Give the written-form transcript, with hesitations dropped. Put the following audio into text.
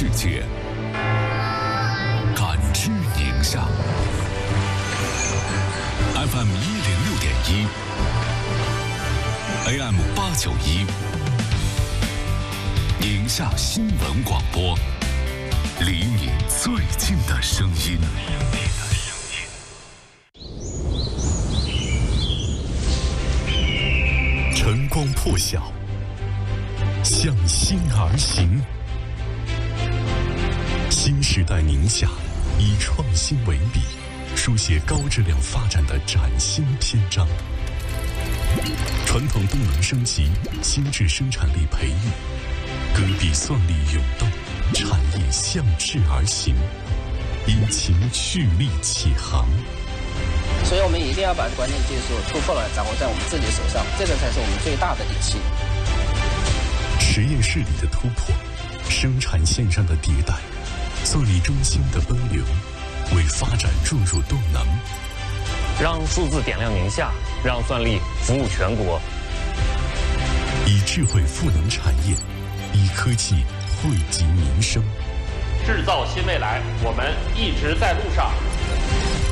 世界，感知宁夏。FM 106.1 AM 891，宁夏新闻广播，离你最近的声音。晨光破晓，向心而行。新时代宁夏以创新为笔，书写高质量发展的崭新篇章。传统动能升级，新质生产力培育，戈壁蒜粒涌动，产业向志而行，引擎蓄力起航。 所以我们一定要把关键技术突破了，掌握在我们自己手上，这个才是我们最大的底气。 实验室里的突破，生产线上的迭代，蒜粒中心的奔流，为发展注入动能。 让数字点亮宁夏，让蒜粒服务全国。 以智慧赋能产业，以科技惠及民生。 制造新未来，我们一直在路上。